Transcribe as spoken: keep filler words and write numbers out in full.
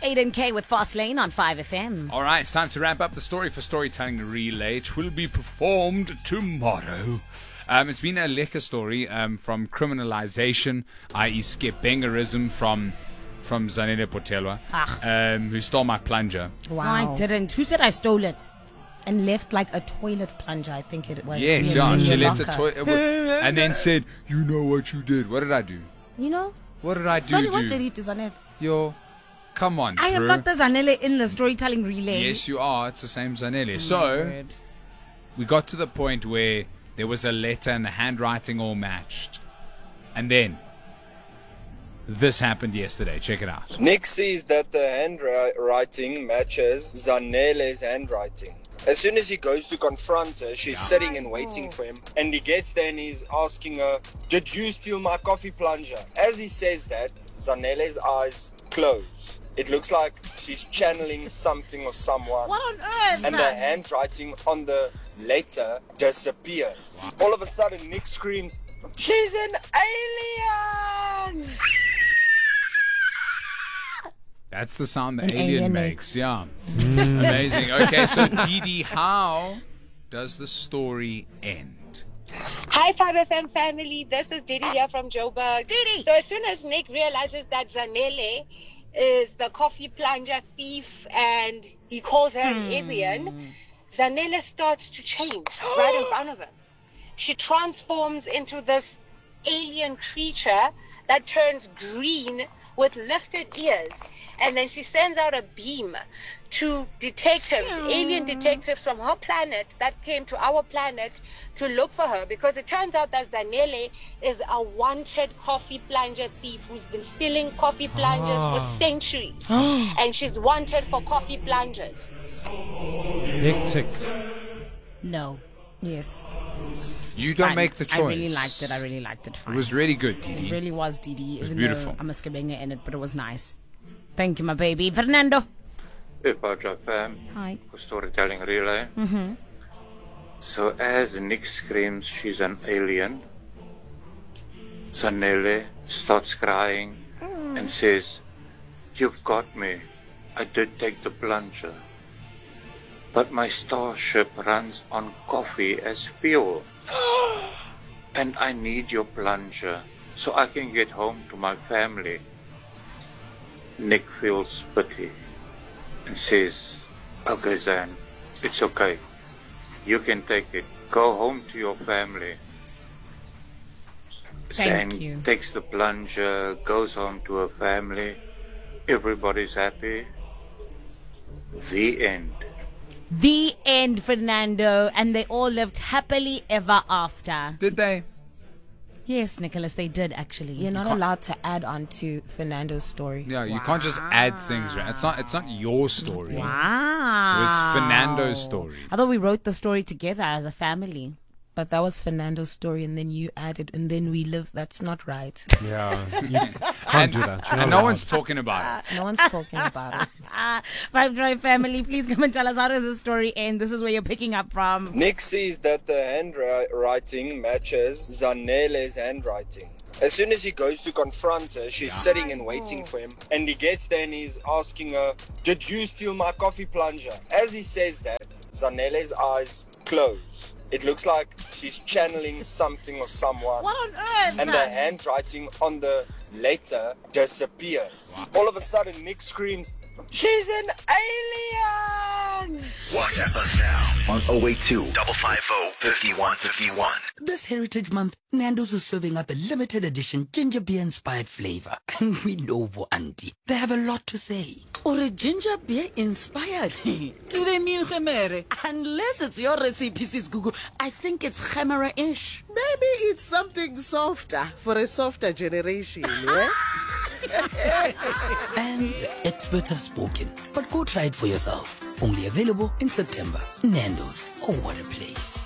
Aiden K with Fast Lane on five F M. All right, it's time to wrap up the story for Storytelling Relay. It will be performed tomorrow. Um, it's been a lekker story um, from criminalization, that is skepengerism from from Zanele Potelwa, um, who stole my plunger. Wow. No, I didn't. Who said I stole it? And left like a toilet plunger, I think it was. Yes, yeah, she left a toilet and then said, "You know what you did? What did I do? You know? What did I do? Sorry, what did you do, Zanele? Yo, come on, I am bro. not the Zanele in the Storytelling Relay. Yes, you are. It's the same Zanele. So, we got to the point where there was a letter and the handwriting all matched. And then, this happened yesterday. Check it out. Nick sees that the handwriting matches Zanele's handwriting. As soon as he goes to confront her, she's yeah. sitting and waiting for him. And he gets there and he's asking her, "Did you steal my coffee plunger?" As he says that, Zanele's eyes close. It looks like she's channeling something or someone. What on earth? And the handwriting on the letter disappears. Wow. All of a sudden, Nick screams, "She's an alien!" That's the sound the alien, alien makes. makes. Yeah. Amazing. Okay, so Didi, how does the story end? Hi, five F M family. This is Didi here from Joburg. Didi! So as soon as Nick realizes that Zanele is the coffee plunger thief and he calls her an alien, Zanele starts to change right in front of him. She transforms into this alien creature that turns green with lifted ears. And then she sends out a beam to detectives, alien detectives from her planet that came to our planet to look for her, because it turns out that Zanele is a wanted coffee plunger thief who's been stealing coffee plungers oh. for centuries. And she's wanted for coffee plungers. Hectic. No. Yes. You don't Fine. make the choice. I really liked it. I really liked it. Fine. It was really good, Didi. It really was, Didi. It was beautiful. I'm a Skibenge in it, but it was nice. Thank you, my baby. Fernando. Hey, fam. Hi. For Storytelling Relay. Mm-hmm. So as Nick screams she's an alien, Zanele starts crying mm. and says, "You've got me. I did take the plunger. But my starship runs on coffee as fuel. And I need your plunger so I can get home to my family." Nick feels pity and says, "Okay, Zan, it's okay. You can take it. Go home to your family." Thank Zan you. takes the plunger, goes home to her family. Everybody's happy. The end. The end, Fernando. And they all lived happily ever after. Did they? Yes, Nicholas, they did actually. You're not allowed to add on to Fernando's story. Yeah, you wow. can't just add things, right? It's not it's not your story. Wow. It was Fernando's story. I thought we wrote the story together as a family. But that was Fernando's story, and then you added, and then we lived. That's not right. Yeah, you can't do that. And no one's talking about it. No one's talking about it. Five Drive family, please come and tell us, how does the story end? This is where you're picking up from. Nick sees that the handwriting matches Zanele's handwriting. As soon as he goes to confront her, she's yeah. sitting and waiting for him. And he gets there and he's asking her, "Did you steal my coffee plunger?" As he says that, Zanele's eyes close. It looks like she's channeling something or someone. What on earth? And the handwriting on the letter disappears. Wow. All of a sudden, Nick screams, "She's an alien!" WhatsApp us now on oh eight two, five five oh, five one five one. This Heritage Month, Nando's is serving up a limited edition ginger beer inspired flavor. And we know Auntie, they have a lot to say. Or a ginger beer inspired? Do they mean Khemere? Unless it's your recipe, Sis Google, I think it's Khemera-ish. Maybe it's something softer for a softer generation, yeah? And the experts have spoken, but go try it for yourself. Only available in September. Nando's, oh what a place.